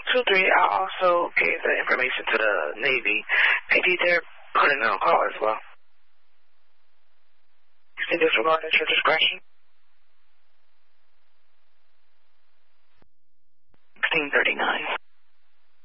2-3, I also gave the information to the Navy. Maybe they're putting it on call as well. You can disregard at your discretion. 1639.